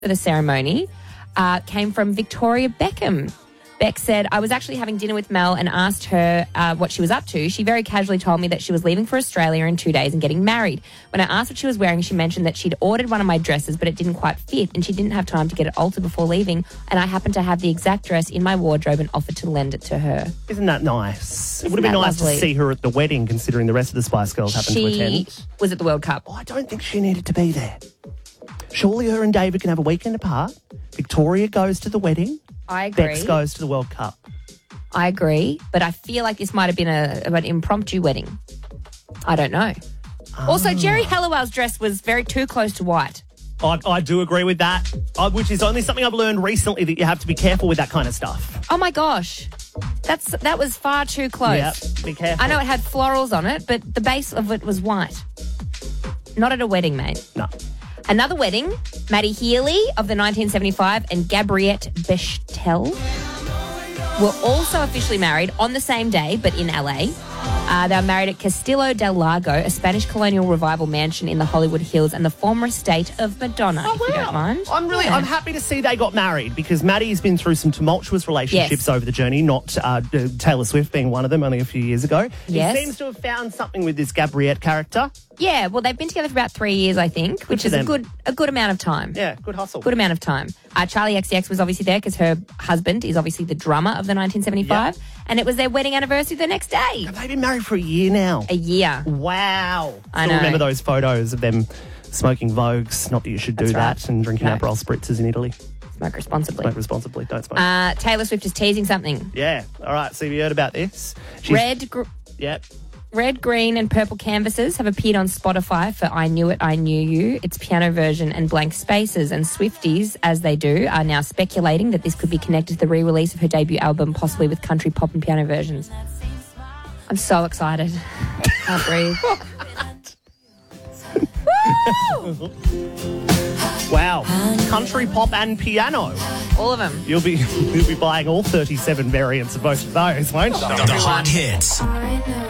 for the ceremony came from Victoria Beckham. Beck said, I was actually having dinner with Mel and asked her what she was up to. She very casually told me that she was leaving for Australia in 2 days and getting married. When I asked what she was wearing, she mentioned that she'd ordered one of my dresses, but it didn't quite fit and she didn't have time to get it altered before leaving. And I happened to have the exact dress in my wardrobe and offered to lend it to her. Isn't that nice? It Isn't would have been that nice lovely? to see her at the wedding, considering the rest of the Spice Girls happened to attend. She was at the World Cup. Oh, I don't think she needed to be there. Surely her and David can have a weekend apart. Victoria goes to the wedding. I agree. Bex goes to the World Cup. I agree, but I feel like this might have been an impromptu wedding. I don't know. Also, Jerry Halliwell's dress was too close to white. I do agree with that, which is only something I've learned recently, that you have to be careful with that kind of stuff. Oh my gosh. That was far too close. Yeah, be careful. I know it had florals on it, but the base of it was white. Not at a wedding, mate. No. Another wedding, Maddie Healy of the 1975 and Gabriette Bechtel were also officially married on the same day, but in LA. They were married at Castillo del Lago, a Spanish colonial revival mansion in the Hollywood Hills and the former estate of Madonna, if you don't mind. I'm happy to see they got married, because Maddie's been through some tumultuous relationships over the journey, not Taylor Swift being one of them only a few years ago. Yes. He seems to have found something with this Gabriette character. Yeah, well, they've been together for about 3 years, I think, which is a good amount of time. Yeah, good hustle. Good amount of time. Charlie XCX was obviously there because her husband is obviously the drummer of the 1975, and it was their wedding anniversary the next day. Have they been married for a year now? A year. Wow. I Still know. remember those photos of them smoking Vogues. Not that you should do That's that, right. and drinking No. Aperol spritzers in Italy. Smoke responsibly. Smoke responsibly. Don't smoke. Taylor Swift is teasing something. Yeah. All right. So you heard about this? She's- Yep. Red, green and purple canvases have appeared on Spotify for I Knew It, I Knew You, its piano version and blank spaces. And Swifties, as they do, are now speculating that this could be connected to the re-release of her debut album, possibly with country, pop and piano versions. I'm so excited. Can't breathe. Wow. Country, pop and piano. All of them. You'll be buying all 37 variants of both of those, won't you? The hot hits. I know